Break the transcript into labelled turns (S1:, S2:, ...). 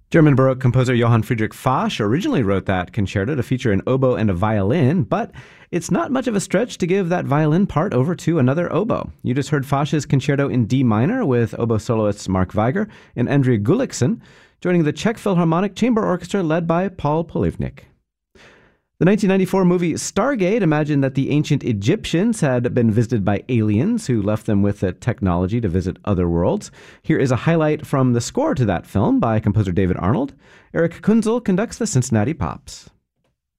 S1: German Baroque composer Johann Friedrich Fasch originally wrote that concerto to feature an oboe and a violin, but it's not much of a stretch to give that violin part over to another oboe. You just heard Fasch's concerto in D minor with oboe soloists Mark Weiger and Andrei Gulikson, joining the Czech Philharmonic Chamber Orchestra led by Paul Polivnik. The 1994 movie Stargate imagined that the ancient Egyptians had been visited by aliens who left them with the technology to visit other worlds. Here is a highlight from the score to that film by composer David Arnold. Eric Kunzel conducts the Cincinnati Pops.